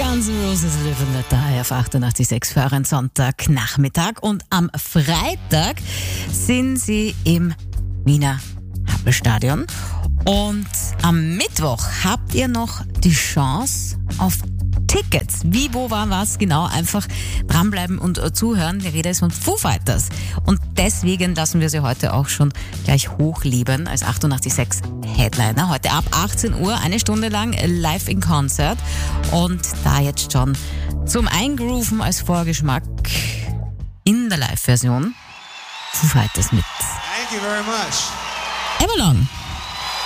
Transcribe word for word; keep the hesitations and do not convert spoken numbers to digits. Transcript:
Guns N' Roses Live and Let Die auf achtundachtzig Komma sechs für euren Sonntagnachmittag. Und am Freitag sind sie im Wiener Happelstadion. Und am Mittwoch habt ihr noch die Chance auf Tickets. Wie, wo, wann, was genau. Einfach dranbleiben und uh, zuhören. Die Rede ist von Foo Fighters. Und deswegen lassen wir sie heute auch schon gleich hochleben als achtundachtzig Komma sechs Headliner. Heute ab achtzehn Uhr, eine Stunde lang live in Konzert. Und da jetzt schon zum Eingrooven als Vorgeschmack in der Live-Version Foo Fighters mit Thank you very much. Everlong.